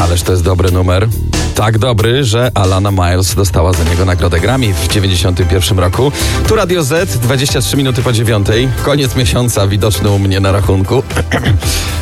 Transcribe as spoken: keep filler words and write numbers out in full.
Ależ to jest dobry numer. Tak dobry, że Alana Miles dostała za niego nagrodę Grammy w dziewięćdziesiątym pierwszym roku. Tu Radio Z, dwadzieścia trzy minuty po dziewiątej. Koniec miesiąca widoczny u mnie na rachunku.